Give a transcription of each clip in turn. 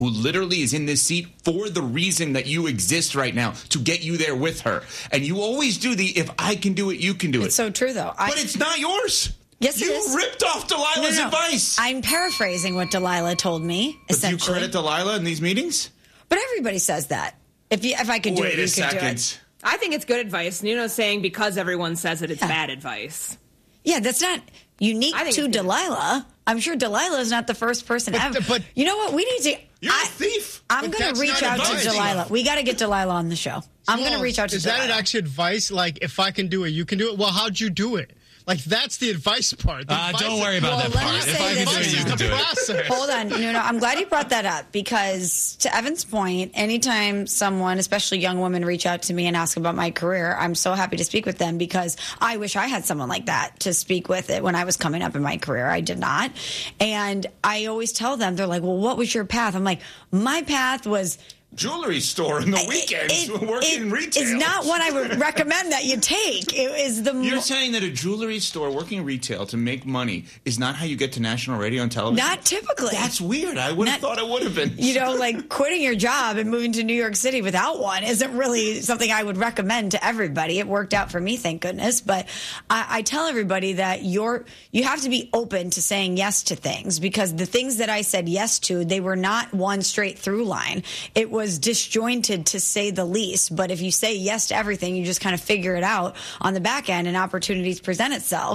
who literally is in this seat for the reason that you exist right now, to get you there with her. And you always do the, if I can do it, you can do it. It's so true, though. But it's not yours. Yes, it you is. ripped off Delilah's advice. I'm paraphrasing what Delilah told me, But essentially. do you credit Delilah in these meetings? But everybody says that. If I could do it, you could do it. I think it's good advice. Nuno's saying because everyone says it, it's bad advice. Yeah, that's not unique to Delilah. I'm sure Delilah is not the first person ever. But you know what? We need to... You're a thief. I'm going to reach out to Delilah. We got to get Delilah on the show. I'm going to reach out to Delilah. Is that actually advice? Like, if I can do it, you can do it? Well, how'd you do it? Like, that's the advice part. Don't worry about that part. If I can do it, you can do it. Hold on. No, I'm glad you brought that up because, to Evan's point, anytime someone, especially young women, reach out to me and ask about my career, I'm so happy to speak with them because I wish I had someone like that to speak with it when I was coming up in my career. I did not. And I always tell them, they're like, well, what was your path? I'm like, my path was... jewelry store in the weekends, working in retail. It's not what I would recommend that you take. It is the. You're saying that a jewelry store working retail to make money is not how you get to national radio and television? Not typically. That's weird. I would have thought it would have been. You know, like quitting your job and moving to New York City without one isn't really something I would recommend to everybody. It worked out for me, thank goodness. But I tell everybody that you have to be open to saying yes to things because the things that I said yes to, they were not one straight through line. It was disjointed to say the least, but if you say yes to everything, you just kind of figure it out on the back end and opportunities present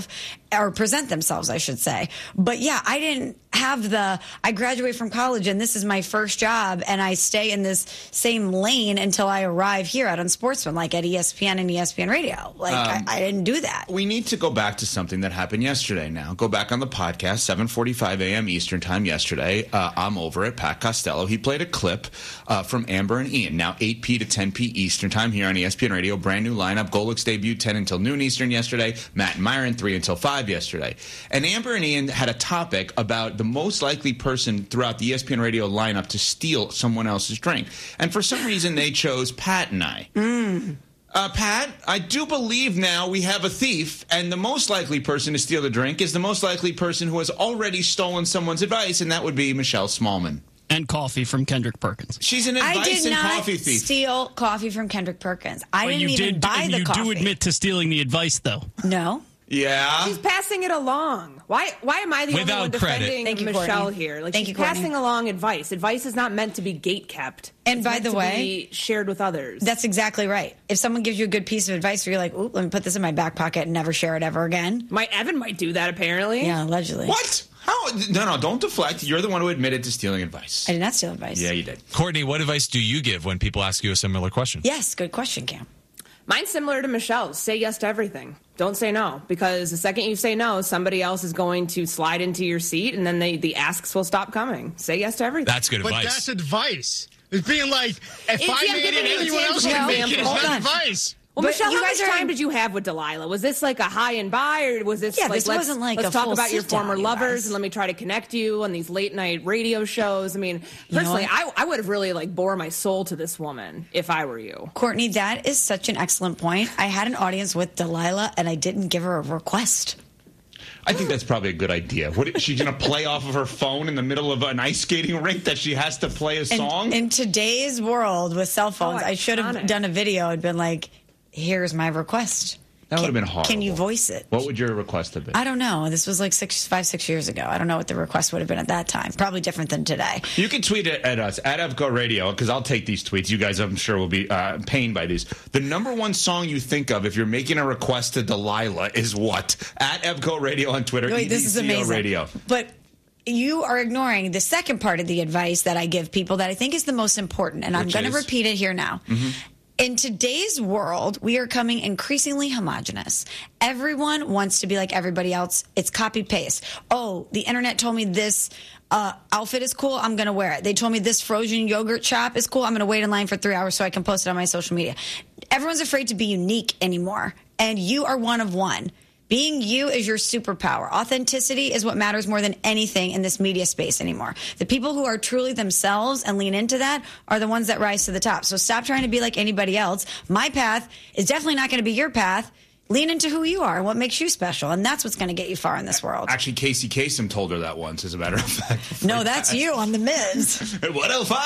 themselves, I should say. But yeah, I didn't have I graduate from college and this is my first job and I stay in this same lane until I arrive here at Unsportsman, like at ESPN and ESPN Radio. Like I didn't do that. We need to go back to something that happened yesterday now. Go back on the podcast, 7:45 a.m. Eastern time yesterday. I'm over at Pat Costello. He played a clip from Amber and Ian. Now 8p to 10p Eastern time here on ESPN Radio. Brand new lineup. Golick's debuted 10 until noon Eastern yesterday. Matt and Myron 3 until 5 yesterday. And Amber and Ian had a topic about the most likely person throughout the ESPN Radio lineup to steal someone else's drink. And for some reason, they chose Pat and I. Pat, I do believe now we have a thief, and the most likely person to steal the drink is the most likely person who has already stolen someone's advice, and that would be Michelle Smallman. And coffee from Kendrick Perkins. She's an advice and coffee thief. I did not steal coffee from Kendrick Perkins. I didn't even buy the coffee. You do admit to stealing the advice, though. No. Yeah. She's passing it along. Why am I the only one defending Michelle here? Like, she's passing along advice. Advice is not meant to be gate-kept. And by the way, to be shared with others. That's exactly right. If someone gives you a good piece of advice, where you're like, "Ooh, let me put this in my back pocket and never share it ever again." Evan might do that, apparently. Yeah, allegedly. What? How? No, don't deflect. You're the one who admitted to stealing advice. I did not steal advice. Yeah, you did. Courtney, what advice do you give when people ask you a similar question? Yes, good question, Cam. Mine's similar to Michelle's. Say yes to everything. Don't say no. Because the second you say no, somebody else is going to slide into your seat, and then the asks will stop coming. Say yes to everything. That's good advice. But that's advice. It's being like, if I made it, anyone else can make it. It's not advice. Well, but Michelle, how much time did you have with Delilah? Was this like a high and by, or was this like, this wasn't like let's a talk full about your former lovers guys. and let me try to connect you on these late night radio shows? I mean, personally, I would have really bore my soul to this woman if I were you. Courtney, that is such an excellent point. I had an audience with Delilah, and I didn't give her a request. I think that's probably a good idea. What, she's going to play off of her phone in the middle of an ice skating rink that she has to play a song? In today's world with cell phones, I should have done a video and been like, here's my request. That would have been horrible. Can you voice it? What would your request have been? I don't know. This was like 5-6 years ago. I don't know what the request would have been at that time. Probably different than today. You can tweet it at us, at EVCO Radio, because I'll take these tweets. You guys, I'm sure, will be pained by these. The number one song you think of if you're making a request to Delilah is what? At EVCO Radio on Twitter. Wait, this is amazing. Radio. But you are ignoring the second part of the advice that I give people that I think is the most important, and I'm going to repeat it here now. Mm-hmm. In today's world, we are coming increasingly homogenous. Everyone wants to be like everybody else. It's copy-paste. Oh, the internet told me this outfit is cool. I'm going to wear it. They told me this frozen yogurt shop is cool. I'm going to wait in line for 3 hours so I can post it on my social media. Everyone's afraid to be unique anymore, and you are one of one. Being you is your superpower. Authenticity is what matters more than anything in this media space anymore. The people who are truly themselves and lean into that are the ones that rise to the top. So stop trying to be like anybody else. My path is definitely not going to be your path. Lean into who you are and what makes you special, and that's what's going to get you far in this world. Actually, Casey Kasem told her that once, as a matter of fact. No, that's you on The Miz. 105.